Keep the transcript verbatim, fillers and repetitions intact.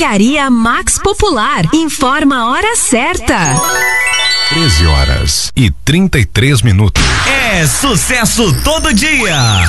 Drogaria Max Popular. Informa a hora certa. treze horas e trinta e três minutos. É sucesso todo dia.